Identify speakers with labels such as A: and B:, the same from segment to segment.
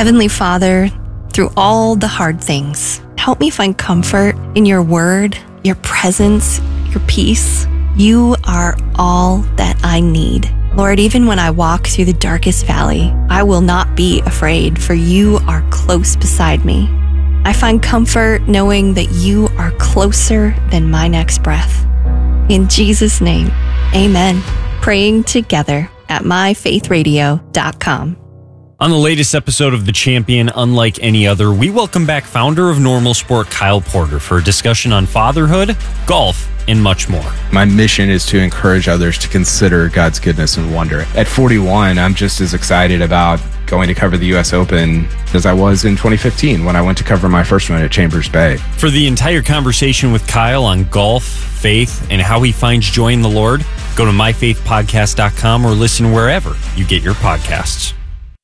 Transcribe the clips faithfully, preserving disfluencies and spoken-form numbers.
A: Heavenly Father, through all the hard things, help me find comfort in your word, your presence, your peace. You are all that I need. Lord, even when I walk through the darkest valley, I will not be afraid, for you are close beside me. I find comfort knowing that you are closer than my next breath. In Jesus' name, amen. Praying together at my faith radio dot com.
B: On the latest episode of The Champion, Unlike Any Other, we welcome back founder of Normal Sport, Kyle Porter, for a discussion on fatherhood, golf, and much more.
C: My mission is to encourage others to consider God's goodness and wonder. At forty-one, I'm just as excited about going to cover the U S Open as I was in twenty fifteen when I went to cover my first one at Chambers Bay.
B: For the entire conversation with Kyle on golf, faith, and how he finds joy in the Lord, go to my faith podcast dot com or listen wherever you get your podcasts.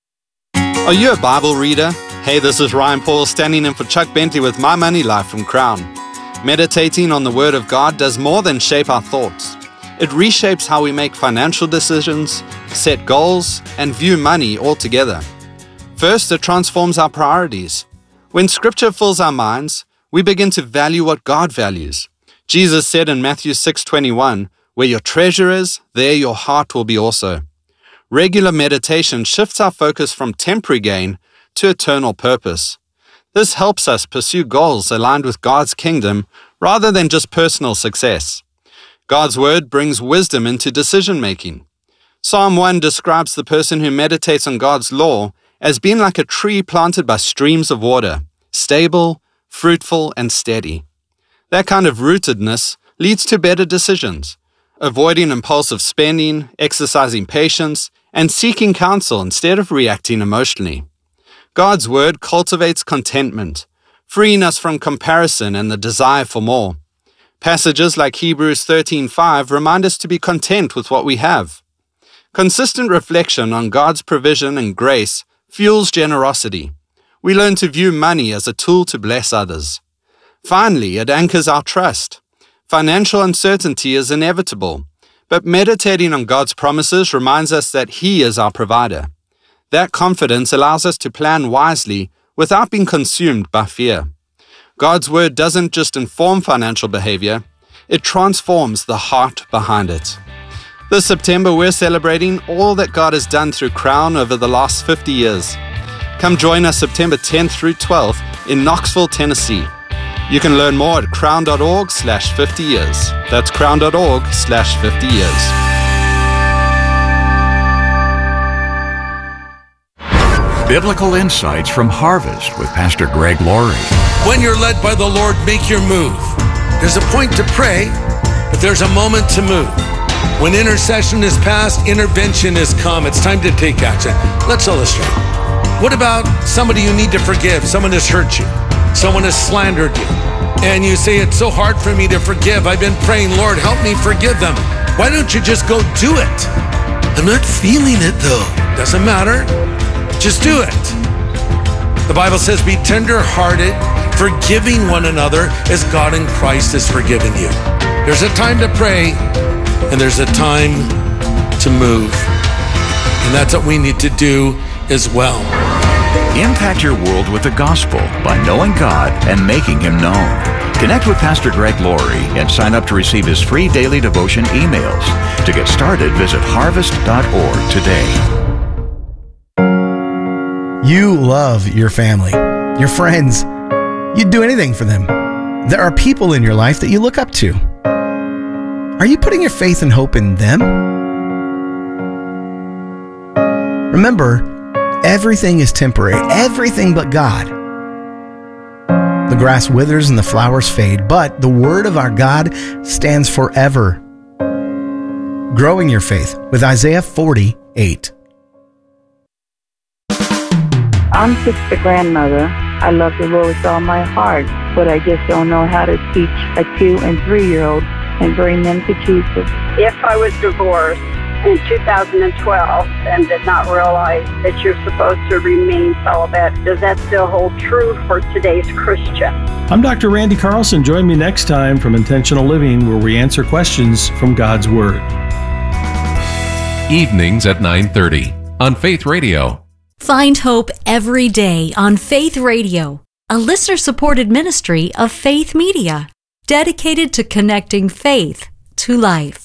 D: Are you a Bible reader? Hey, this is Ryan Paul standing in for Chuck Bentley with My Money Life from Crown. Meditating on the Word of God does more than shape our thoughts. It reshapes how we make financial decisions, set goals, and view money altogether. First, it transforms our priorities. When Scripture fills our minds, we begin to value what God values. Jesus said in Matthew six twenty-one, "Where your treasure is, there your heart will be also." Regular meditation shifts our focus from temporary gain to eternal purpose. This helps us pursue goals aligned with God's kingdom rather than just personal success. God's word brings wisdom into decision-making. Psalm one describes the person who meditates on God's law as being like a tree planted by streams of water, stable, fruitful, and steady. That kind of rootedness leads to better decisions, avoiding impulsive spending, exercising patience, and seeking counsel instead of reacting emotionally. God's word cultivates contentment, freeing us from comparison and the desire for more. Passages like Hebrews thirteen five remind us to be content with what we have. Consistent reflection on God's provision and grace fuels generosity. We learn to view money as a tool to bless others. Finally, it anchors our trust. Financial uncertainty is inevitable, but meditating on God's promises reminds us that He is our provider. That confidence allows us to plan wisely without being consumed by fear. God's word doesn't just inform financial behavior, it transforms the heart behind it. This September, we're celebrating all that God has done through Crown over the last fifty years. Come join us September tenth through twelfth in Knoxville, Tennessee. You can learn more at crown.org slash 50 years. That's crown.org slash 50 years.
E: Biblical insights from Harvest with Pastor Greg Laurie.
F: When you're led by the Lord, make your move. There's a point to pray, but there's a moment to move. When intercession is past, intervention is come. It's time to take action. Let's illustrate. What about somebody you need to forgive? Someone has hurt you. Someone has slandered you. And you say, it's so hard for me to forgive. I've been praying, Lord, help me forgive them. Why don't you just go do it? I'm not feeling it though. Doesn't matter. Just do it. The Bible says, be tender-hearted, forgiving one another as God in Christ has forgiven you. There's a time to pray, and there's a time to move. And that's what we need to do as well.
E: Impact your world with the gospel by knowing God and making Him known. Connect with Pastor Greg Laurie and sign up to receive his free daily devotion emails. To get started, visit harvest dot org today.
G: You love your family, your friends. You'd do anything for them. There are people in your life that you look up to. Are you putting your faith and hope in them? Remember, everything is temporary, everything but God. The grass withers and the flowers fade, but the word of our God stands forever. Growing your faith with Isaiah forty-eight.
H: I'm just a grandmother. I love the Lord with all my heart, but I just don't know how to teach a two and three-year-old and bring them to Jesus.
I: If I was divorced in two thousand twelve and did not realize that you're supposed to remain celibate, does that still hold true for today's Christian?
J: I'm Doctor Randy Carlson. Join me next time from Intentional Living, where we answer questions from God's Word.
K: Evenings at nine thirty on Faith Radio. Find hope every day on Faith Radio, a listener-supported ministry of Faith Media, dedicated to connecting faith to life.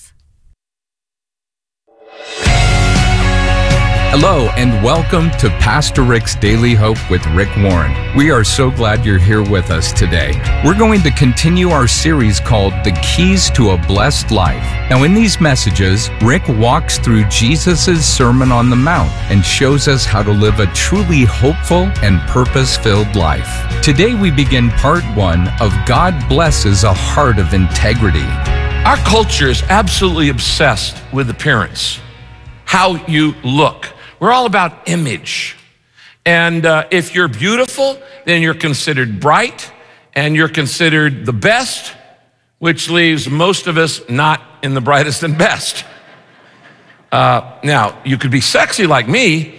L: Hello and welcome to Pastor Rick's Daily Hope with Rick Warren. We are so glad you're here with us today. We're going to continue our series called The Keys to a Blessed Life. Now in these messages, Rick walks through Jesus' Sermon on the Mount and shows us how to live a truly hopeful and purpose-filled life. Today we begin part one of God Blesses a Heart of Integrity.
M: Our culture is absolutely obsessed with appearance, how you look. We're all about image. And uh, if you're beautiful, then you're considered bright and you're considered the best, which leaves most of us not in the brightest and best. Uh, now, you could be sexy like me,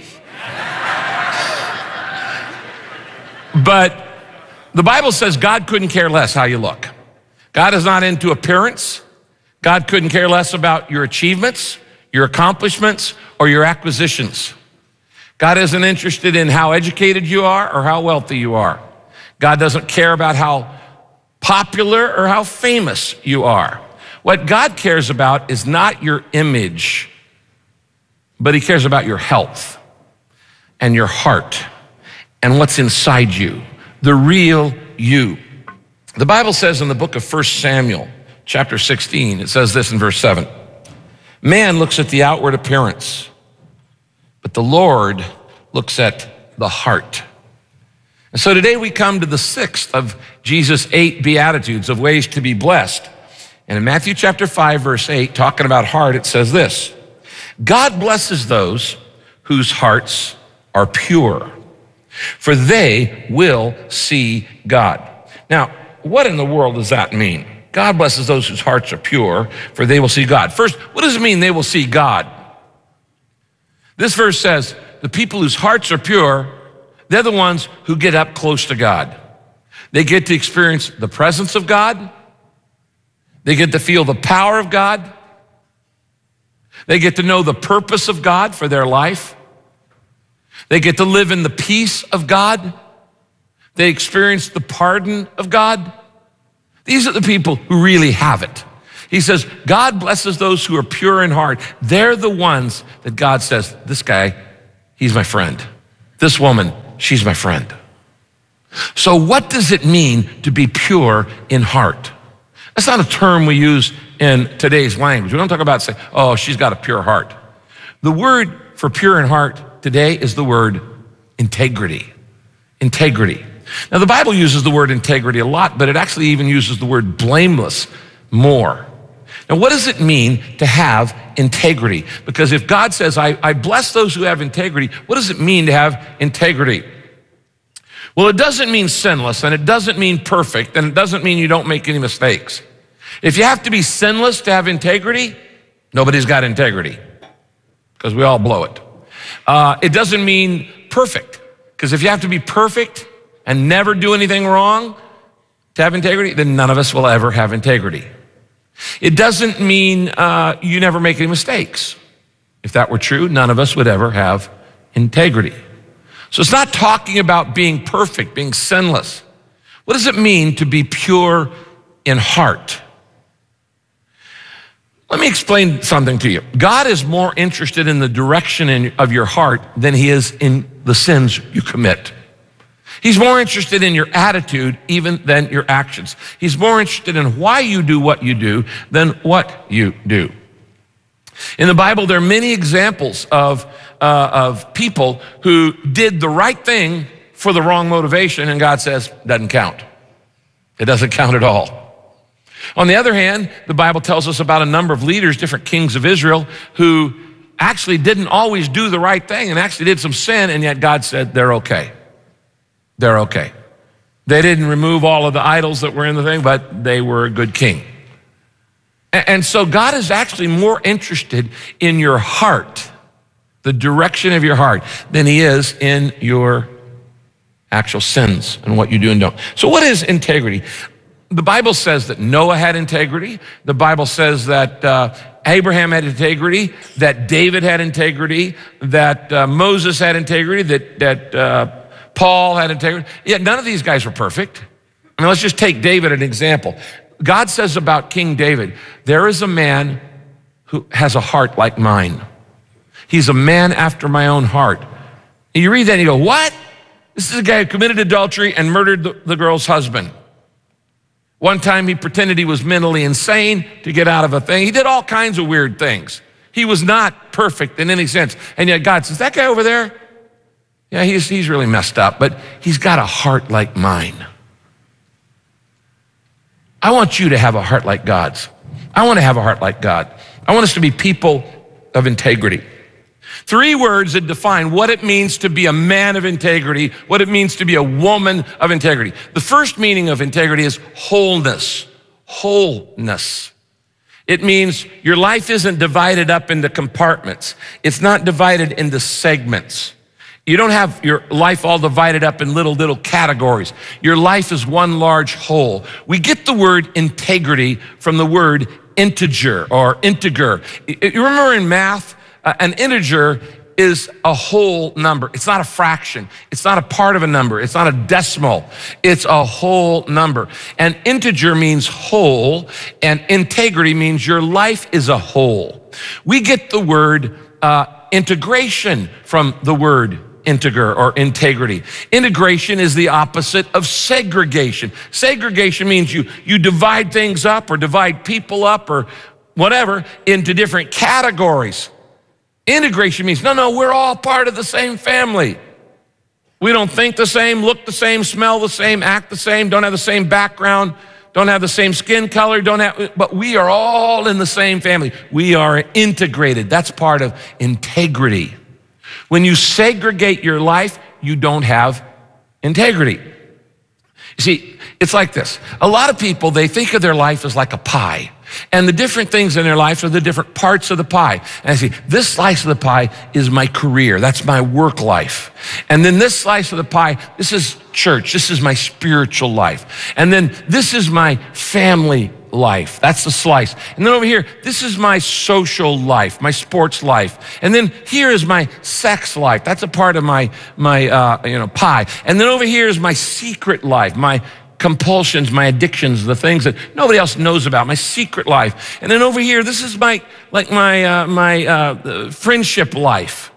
M: but the Bible says God couldn't care less how you look. God is not into appearance. God couldn't care less about your achievements, your accomplishments, or your acquisitions. God isn't interested in how educated you are or how wealthy you are. God doesn't care about how popular or how famous you are. What God cares about is not your image, but he cares about your health and your heart and what's inside you, the real you. The Bible says in the book of First Samuel, chapter sixteen, it says this in verse seven. Man looks at the outward appearance, but the Lord looks at the heart. And so today we come to the sixth of Jesus' eight Beatitudes of ways to be blessed. And in Matthew chapter five, verse eight, talking about heart, it says this: God blesses those whose hearts are pure, for they will see God. Now, what in the world does that mean? God blesses those whose hearts are pure, for they will see God. First, what does it mean they will see God? This verse says the people whose hearts are pure, they're the ones who get up close to God. They get to experience the presence of God. They get to feel the power of God. They get to know the purpose of God for their life. They get to live in the peace of God. They experience the pardon of God. These are the people who really have it. He says, God blesses those who are pure in heart. They're the ones that God says, this guy, he's my friend. This woman, she's my friend. So what does it mean to be pure in heart? That's not a term we use in today's language. We don't talk about say, oh, she's got a pure heart. The word for pure in heart today is the word integrity. Integrity. Now, the Bible uses the word integrity a lot, but it actually even uses the word blameless more. Now, what does it mean to have integrity? Because if God says, I, I bless those who have integrity, what does it mean to have integrity? Well, it doesn't mean sinless, and it doesn't mean perfect, and it doesn't mean you don't make any mistakes. If you have to be sinless to have integrity, nobody's got integrity, because we all blow it. Uh, it doesn't mean perfect, because if you have to be perfect and never do anything wrong to have integrity, then none of us will ever have integrity. It doesn't mean uh, you never make any mistakes. If that were true, none of us would ever have integrity. So it's not talking about being perfect, being sinless. What does it mean to be pure in heart? Let me explain something to you. God is more interested in the direction in, of your heart than he is in the sins you commit. He's more interested in your attitude even than your actions. He's more interested in why you do what you do than what you do. In the Bible, there are many examples of, uh, of people who did the right thing for the wrong motivation, and God says, doesn't count. It doesn't count at all. On the other hand, the Bible tells us about a number of leaders, different kings of Israel, who actually didn't always do the right thing and actually did some sin, and yet God said they're okay. They're okay. They didn't remove all of the idols that were in the thing, but they were a good king. And so God is actually more interested in your heart, the direction of your heart, than he is in your actual sins and what you do and don't. So what is integrity? The Bible says that Noah had integrity. The Bible says that uh, Abraham had integrity, that David had integrity, that uh, Moses had integrity, that, that uh, Paul had integrity. Yet none of these guys were perfect. I mean, let's just take David as an example. God says about King David, there is a man who has a heart like mine. He's a man after my own heart. And you read that and you go, what? This is a guy who committed adultery and murdered the, the girl's husband. One time he pretended he was mentally insane to get out of a thing. He did all kinds of weird things. He was not perfect in any sense. And yet God says, that guy over there, yeah, he's, he's really messed up, but he's got a heart like mine. I want you to have a heart like God's. I want to have a heart like God. I want us to be people of integrity. Three words that define what it means to be a man of integrity, what it means to be a woman of integrity. The first meaning of integrity is wholeness. Wholeness. It means your life isn't divided up into compartments. It's not divided into segments. You don't have your life all divided up in little, little categories. Your life is one large whole. We get the word integrity from the word integer or integer. You remember in math, uh, an integer is a whole number. It's not a fraction. It's not a part of a number. It's not a decimal. It's a whole number. And integer means whole, and integrity means your life is a whole. We get the word uh, integration from the word integer or integrity. Integration is the opposite of segregation. Segregation means you, you divide things up or divide people up or whatever into different categories. Integration means, no, no, we're all part of the same family. We don't think the same, look the same, smell the same, act the same, don't have the same background, don't have the same skin color, don't have, but we are all in the same family. We are integrated. That's part of integrity. When you segregate your life, you don't have integrity. You see, it's like this. A lot of people, they think of their life as like a pie. And the different things in their life are the different parts of the pie. And I see, this slice of the pie is my career. That's my work life. And then this slice of the pie, this is church. This is my spiritual life. And then this is my family life. That's the slice. And then over here, this is my social life, my sports life. And then here is my sex life. That's a part of my, my uh, you know, pie. And then over here is my secret life, my compulsions, my addictions, the things that nobody else knows about, my secret life. And then over here, this is my, like my, uh, my uh, friendship life.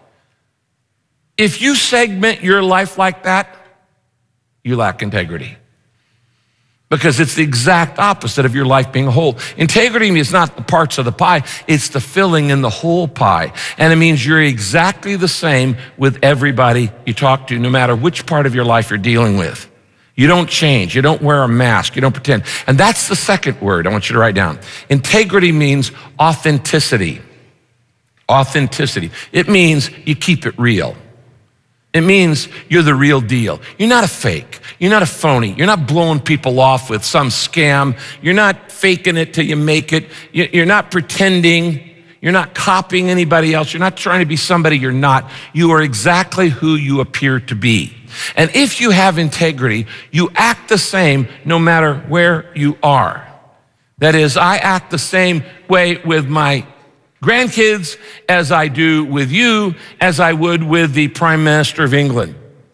M: If you segment your life like that, you lack integrity. Because it's the exact opposite of your life being whole. Integrity means not the parts of the pie, it's the filling in the whole pie. And it means you're exactly the same with everybody you talk to, no matter which part of your life you're dealing with. You don't change, you don't wear a mask, you don't pretend. And that's the second word I want you to write down. Integrity means authenticity. Authenticity. It means you keep it real. It means you're the real deal. You're not a fake. You're not a phony. You're not blowing people off with some scam. You're not faking it till you make it. You're not pretending. You're not copying anybody else. You're not trying to be somebody you're not. You are exactly who you appear to be. And if you have integrity, you act the same no matter where you are. That is, I act the same way with my grandkids as I do with you, as I would with the Prime Minister of England.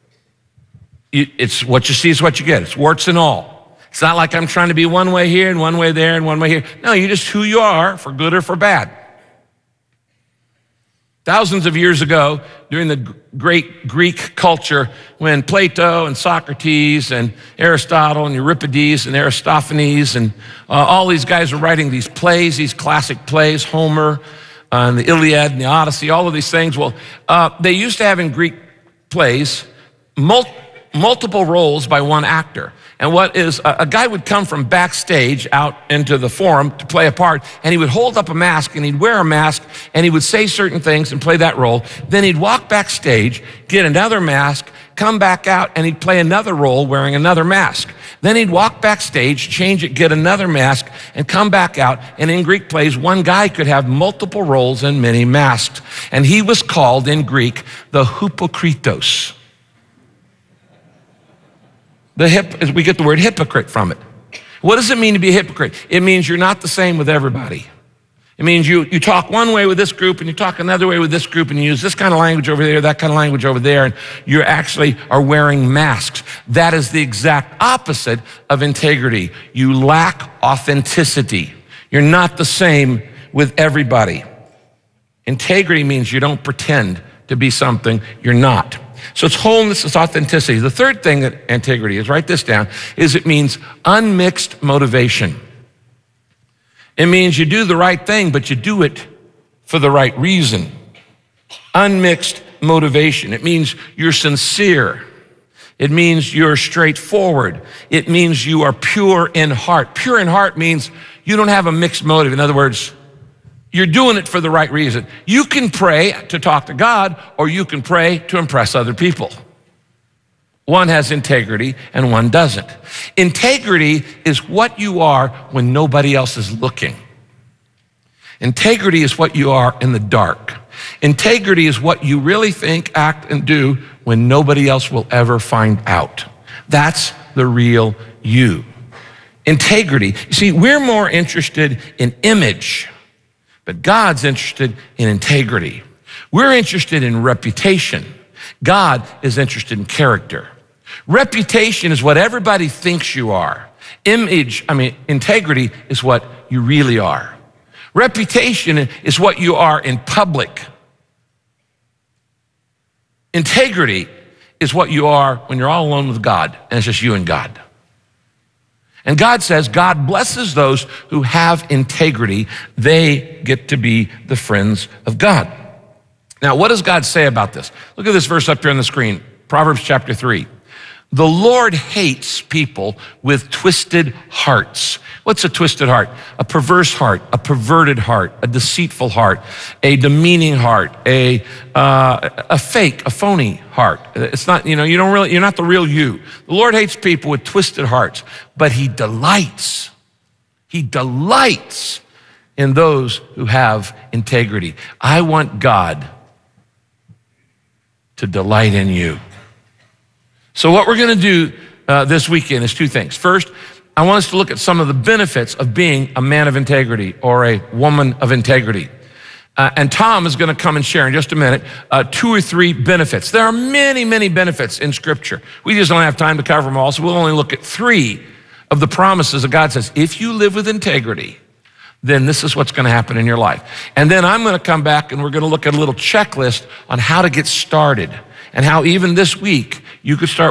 M: It's what you see is what you get. It's warts and all. It's not like I'm trying to be one way here and one way there and one way here. No, you're just who you are, for good or for bad. Thousands of years ago, during the great Greek culture, when Plato and Socrates and Aristotle and Euripides and Aristophanes and uh, all these guys were writing these plays, these classic plays, Homer uh, and the Iliad and the Odyssey, all of these things. Well, uh, they used to have in Greek plays mul- multiple roles by one actor. And what is, a, a guy would come from backstage out into the forum to play a part, and he would hold up a mask, and he'd wear a mask, and he would say certain things and play that role. Then he'd walk backstage, get another mask, come back out, and he'd play another role wearing another mask. Then he'd walk backstage, change it, get another mask, and come back out. And in Greek plays, one guy could have multiple roles and many masks. And he was called in Greek the Hypokritos. The hip, we get the word hypocrite from it. What does it mean to be a hypocrite? It means you're not the same with everybody. It means you, you talk one way with this group and you talk another way with this group and you use this kind of language over there, that kind of language over there, and you actually are wearing masks. That is the exact opposite of integrity. You lack authenticity. You're not the same with everybody. Integrity means you don't pretend to be something you're not. So it's wholeness, it's authenticity. The third thing that integrity is, write this down, is it means unmixed motivation. It means you do the right thing, but you do it for the right reason. Unmixed motivation. It means you're sincere. It means you're straightforward. It means you are pure in heart. Pure in heart means you don't have a mixed motive. In other words, you're doing it for the right reason. You can pray to talk to God, or you can pray to impress other people. One has integrity and one doesn't. Integrity is what you are when nobody else is looking. Integrity is what you are in the dark. Integrity is what you really think, act, and do when nobody else will ever find out. That's the real you. Integrity. You see, we're more interested in image, but God's interested in integrity. We're interested in reputation. God is interested in character. Reputation is what everybody thinks you are. Image, I mean, integrity is what you really are. Reputation is what you are in public. Integrity is what you are when you're all alone with God and it's just you and God. And God says God blesses those who have integrity. They get to be the friends of God. Now, what does God say about this? Look at this verse up here on the screen, Proverbs chapter three. The Lord hates people with twisted hearts. What's a twisted heart? A perverse heart, a perverted heart, a deceitful heart, a demeaning heart, a uh, a fake, a phony heart. It's not, you know, you don't really, you're not the real you. The Lord hates people with twisted hearts, but he delights, he delights in those who have integrity. I want God to delight in you. So what we're going to do uh, this weekend is two things. First, I want us to look at some of the benefits of being a man of integrity or a woman of integrity. Uh, and Tom is going to come and share in just a minute uh, two or three benefits. There are many, many benefits in Scripture. We just don't have time to cover them all, so we'll only look at three of the promises that God says, if you live with integrity, then this is what's going to happen in your life. And then I'm going to come back and we're going to look at a little checklist on how to get started and how even this week you could start